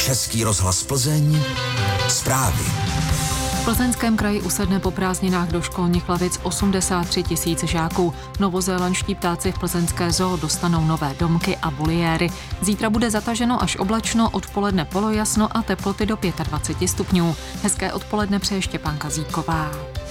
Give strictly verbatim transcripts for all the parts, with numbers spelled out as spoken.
Český rozhlas Plzeň, zprávy. V Plzeňském kraji usedne po prázdninách do školních lavic osmdesát tři tisíc žáků. Novozélandští ptáci v plzeňské zoo dostanou nové domky a voliéry. Zítra bude zataženo až oblačno, odpoledne polojasno a teploty do dvacet pět stupňů. Hezké odpoledne přeje Štěpánka Zíková.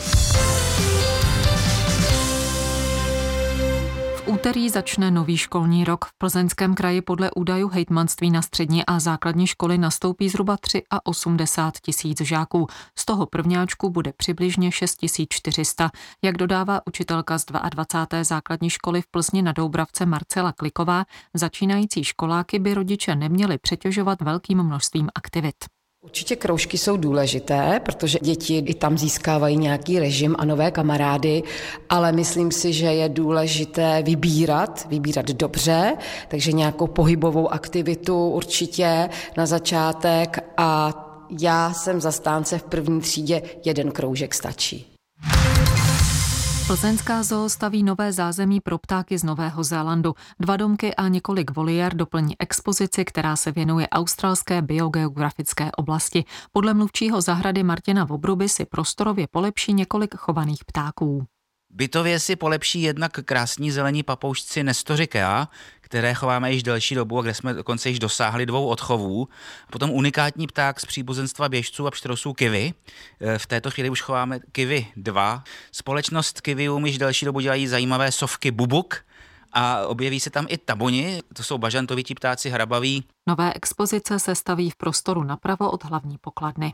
V úterý začne nový školní rok. V Plzeňském kraji podle údajů hejtmanství na střední a základní školy nastoupí zhruba osmdesát tři tisíc žáků. Z toho prvňáčku bude přibližně šest tisíc čtyři sta. Jak dodává učitelka z dvacáté druhé základní školy v Plzni na Doubravce Marcela Kliková, začínající školáky by rodiče neměli přetěžovat velkým množstvím aktivit. Určitě kroužky jsou důležité, protože děti i tam získávají nějaký režim a nové kamarády, ale myslím si, že je důležité vybírat, vybírat dobře, takže nějakou pohybovou aktivitu určitě na začátek a já jsem zastánce v první třídě, jeden kroužek stačí. Plzeňská zoo staví nové zázemí pro ptáky z Nového Zélandu. Dva domky a několik voliér doplní expozici, která se věnuje australské biogeografické oblasti. Podle mluvčího zahrady Martina Vobruby si prostorově polepší několik chovaných ptáků. Bytově si polepší jednak krásní zelení papoušci Nestoři Kea, které chováme již delší dobu a kde jsme dokonce již dosáhli dvou odchovů. Potom unikátní pták z příbuzenstva běžců a pštrosů Kiwi. V této chvíli už chováme Kiwi dva. Společnost Kiwium již delší dobu dělají zajímavé sovky Bubuk a objeví se tam i tabuni, to jsou bažantovití ptáci hrabaví. Nové expozice se staví v prostoru napravo od hlavní pokladny.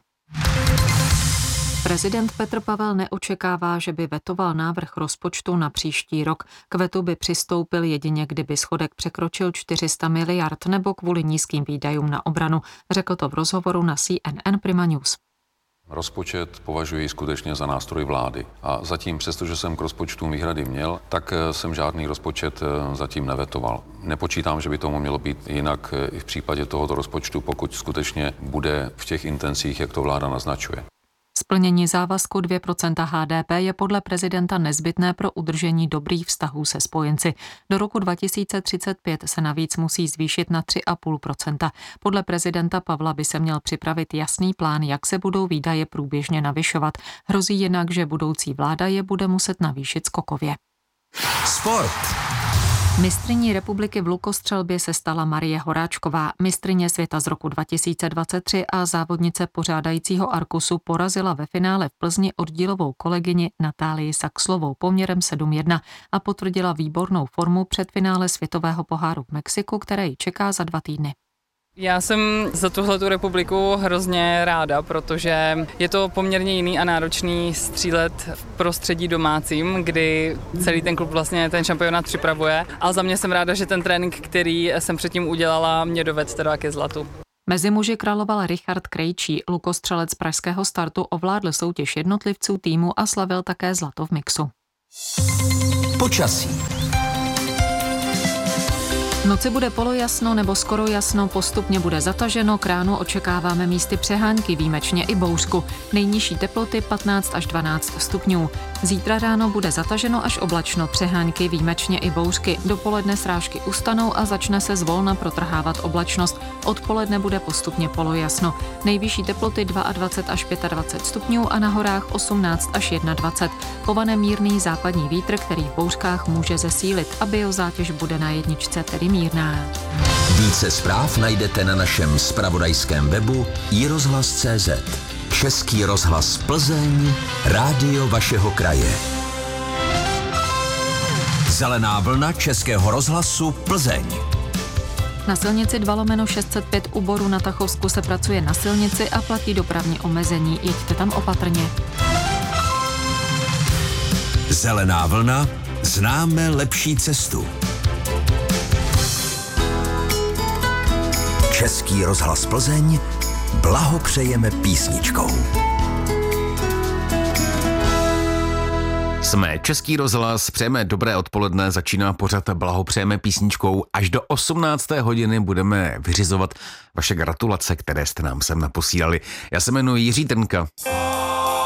Prezident Petr Pavel neočekává, že by vetoval návrh rozpočtu na příští rok. K vetu by přistoupil jedině, kdyby schodek překročil čtyři sta miliard nebo kvůli nízkým výdajům na obranu. Řekl to v rozhovoru na C N N Prima News. Rozpočet považuji skutečně za nástroj vlády. A zatím, přestože jsem k rozpočtu výhrady měl, tak jsem žádný rozpočet zatím nevetoval. Nepočítám, že by tomu mělo být jinak i v případě tohoto rozpočtu, pokud skutečně bude v těch intencích, jak to vláda naznačuje. Splnění závazku dvě procenta H D P je podle prezidenta nezbytné pro udržení dobrých vztahů se spojenci. Do roku dva tisíce třicet pět se navíc musí zvýšit na tři celá pět procenta. Podle prezidenta Pavla by se měl připravit jasný plán, jak se budou výdaje průběžně navyšovat. Hrozí jinak, že budoucí vláda je bude muset navýšit skokově. Sport. Mistryní republiky v lukostřelbě se stala Marie Horáčková. Mistryně světa z roku dva tisíce dvacet tři a závodnice pořádajícího Arkusu porazila ve finále v Plzni oddílovou kolegyni Natálii Saxlovou poměrem sedm jedna a potvrdila výbornou formu před finále světového poháru v Mexiku, které ji čeká za dva týdny. Já jsem za tuhletu republiku hrozně ráda, protože je to poměrně jiný a náročný střílet v prostředí domácím, kdy celý ten klub vlastně ten šampionát připravuje. Ale za mě jsem ráda, že ten trénink, který jsem předtím udělala, mě dovedl teda ke zlatu. Mezi muži královal Richard Krejčí. Lukostřelec pražského startu ovládl soutěž jednotlivců týmu a slavil také zlato v mixu. Počasí. V noci bude polojasno nebo skoro jasno, postupně bude zataženo, k ránu očekáváme místy přehánky, výjimečně i bouřku. Nejnižší teploty patnáct až dvanáct stupňů. Zítra ráno bude zataženo až oblačno, přehánky, výjimečně i bouřky. Dopoledne srážky ustanou a začne se zvolna protrhávat oblačnost. Odpoledne bude postupně polojasno. Nejvyšší teploty dvacet dva až dvacet pět stupňů a na horách osmnáct až dvacet jedna. Povane mírný západní vítr, který v bouřkách může zesílit a biozátěž bude na jedničce, tedy mírná. Více zpráv najdete na našem zpravodajském webu i rozhlas tečka cé zet. Český rozhlas Plzeň, rádio vašeho kraje. Zelená vlna Českého rozhlasu Plzeň. Na silnici dva lomeno šest set pět u Boru na Tachovsku se pracuje na silnici a platí dopravní omezení. Jeďte tam opatrně. Zelená vlna, známe lepší cestu. Český rozhlas Plzeň, blahopřejeme písničkou. Jsme Český rozhlas, přejeme dobré odpoledne, začíná pořad Blahopřejeme písničkou. Až do osmnácté hodiny budeme vyřizovat vaše gratulace, které jste nám sem naposílali. Já se jmenuji Jiří Trnka.